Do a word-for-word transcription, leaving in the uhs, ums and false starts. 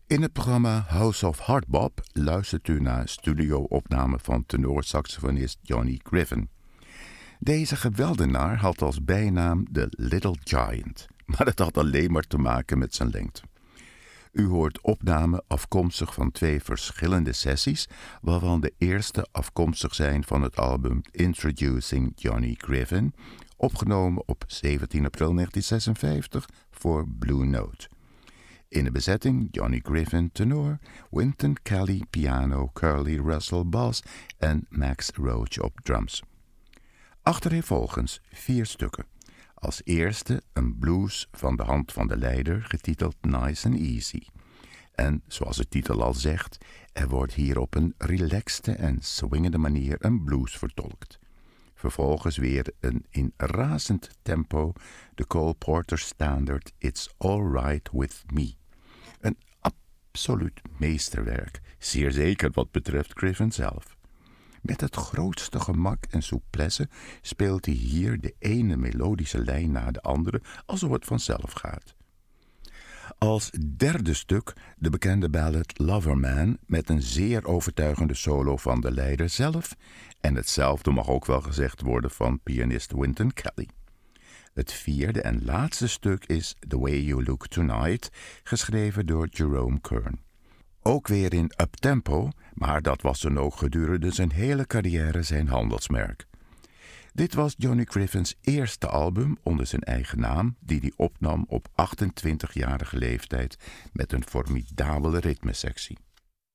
In het programma House of Hardbop luistert u naar studio-opname van tenorsaxofonist Johnny Griffin. Deze geweldenaar had als bijnaam de Little Giant, maar dat had alleen maar te maken met zijn lengte. U hoort opnamen afkomstig van twee verschillende sessies, waarvan de eerste afkomstig zijn van het album Introducing Johnny Griffin, opgenomen op zeventien april negentien zesenvijftig voor Blue Note. In de bezetting Johnny Griffin tenor, Wynton Kelly piano, Curly Russell bas en Max Roach op drums. Achtereenvolgens vier stukken. Als eerste een blues van de hand van de leider, getiteld Nice and Easy. En zoals de titel al zegt, er wordt hier op een relaxte en swingende manier een blues vertolkt. Vervolgens weer een in razend tempo de Cole Porter standaard It's Alright With Me. Een absoluut meesterwerk, zeer zeker wat betreft Griffin zelf. Met het grootste gemak en souplesse speelt hij hier de ene melodische lijn na de andere alsof het vanzelf gaat. Als derde stuk de bekende ballad Loverman met een zeer overtuigende solo van de leider zelf en hetzelfde mag ook wel gezegd worden van pianist Wynton Kelly. Het vierde en laatste stuk is The Way You Look Tonight, geschreven door Jerome Kern. Ook weer in uptempo, maar dat was dan ook gedurende zijn hele carrière zijn handelsmerk. Dit was Johnny Griffin's eerste album onder zijn eigen naam, die hij opnam op achtentwintigjarige leeftijd met een formidabele ritmesectie.